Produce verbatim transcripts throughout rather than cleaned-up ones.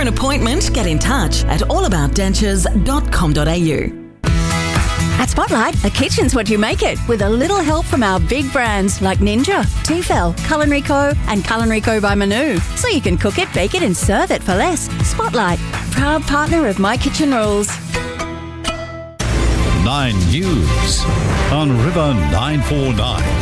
an appointment, get in touch at allaboutdentures dot com dot a u. At Spotlight, a kitchen's what you make it, with a little help from our big brands like Ninja, Tefal, Culinary Co and Culinary Co by Manu. So you can cook it, bake it and serve it for less. Spotlight, proud partner of My Kitchen Rules. Nine News on River nine four nine.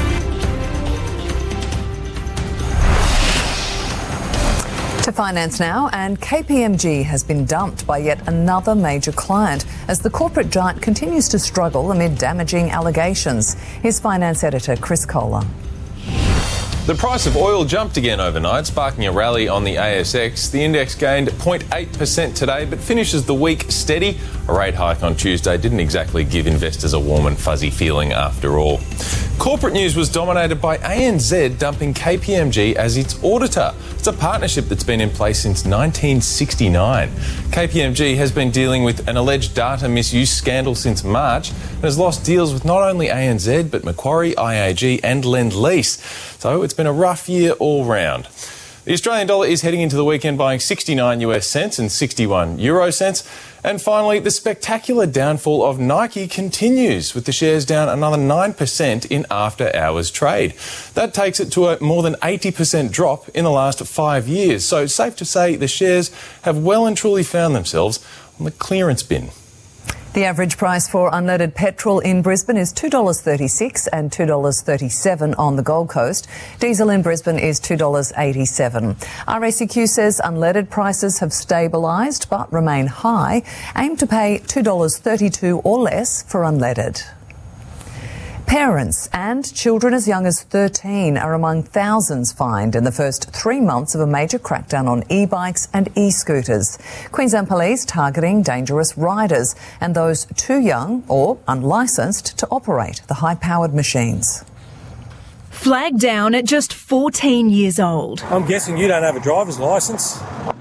To finance now, and K P M G has been dumped by yet another major client as the corporate giant continues to struggle amid damaging allegations. Here's finance editor Chris Kohler. The price of oil jumped again overnight, sparking a rally on the A S X. The index gained zero point eight percent today, but finishes the week steady. A rate hike on Tuesday didn't exactly give investors a warm and fuzzy feeling after all. Corporate news was dominated by A N Z dumping K P M G as its auditor. It's a partnership that's been in place since nineteen sixty-nine. K P M G has been dealing with an alleged data misuse scandal since March and has lost deals with not only A N Z but Macquarie, I A G and Lend-Lease. So it's been a rough year all round. The Australian dollar is heading into the weekend buying sixty-nine US cents and sixty-one euro cents. And finally, the spectacular downfall of Nike continues, with the shares down another nine percent in after-hours trade. That takes it to a more than eighty percent drop in the last five years. So it's safe to say the shares have well and truly found themselves on the clearance bin. The average price for unleaded petrol in Brisbane is two dollars thirty-six and two dollars thirty-seven on the Gold Coast. Diesel in Brisbane is two dollars eighty-seven. R A C Q says unleaded prices have stabilised but remain high. Aim to pay two dollars thirty-two or less for unleaded. Parents and children as young as thirteen are among thousands fined in the first three months of a major crackdown on e-bikes and e-scooters. Queensland Police targeting dangerous riders and those too young or unlicensed to operate the high-powered machines. Flagged down at just fourteen years old. I'm guessing you don't have a driver's licence.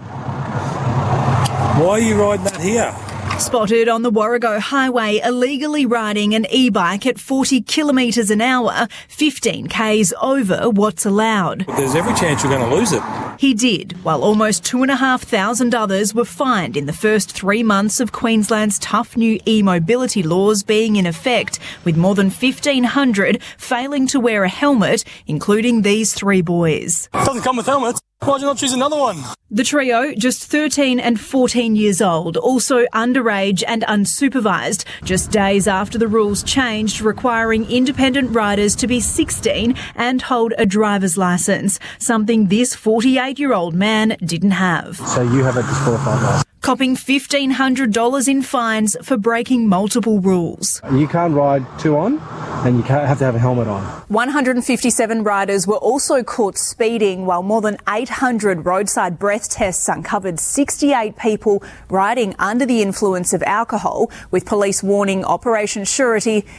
Why are you riding that here? Spotted on the Warrego Highway illegally riding an e-bike at forty kilometres an hour, fifteen k's over what's allowed. There's every chance you're going to lose it. He did, while almost two and a half thousand others were fined in the first three months of Queensland's tough new e-mobility laws being in effect, with more than fifteen hundred failing to wear a helmet, including these three boys. It doesn't come with helmets. Why'd you not choose another one? The trio, just thirteen and fourteen years old, also underage and unsupervised, just days after the rules changed requiring independent riders to be sixteen and hold a driver's licence, something this forty-eight-year-old man didn't have. So you have a disqualified licence? Copping fifteen hundred dollars in fines for breaking multiple rules. You can't ride two on and you can't have to have a helmet on. one hundred fifty-seven riders were also caught speeding, while more than eight hundred roadside breath tests uncovered sixty-eight people riding under the influence of alcohol, with police warning Operation Surety